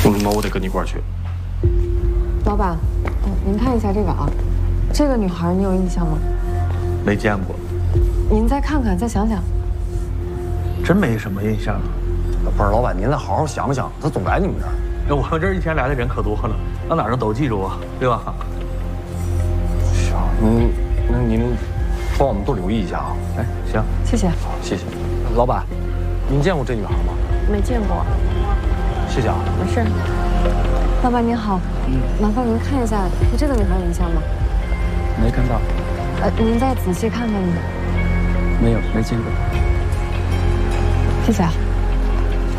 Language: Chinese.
不能我得跟你一块儿去。 老板，您看一下这个啊，这个女孩你有印象吗？ 没见过。 您再看看，再想想。 真没什么印象。 不是老板，您再好好想想，她总来你们这儿。 那我们这儿一天来的人可多了，到哪儿能都记住啊，对吧？ 行，那您帮我们多留意一下啊。 哎，行， 谢谢。 好，谢谢。老板，您见过这女孩吗？ 没见过。 谢谢啊。 没事。老板您好，麻烦您看一下，对这个女孩有印象吗？ 没看到。 您再仔细看看。 没有，没见过。 谢谢啊。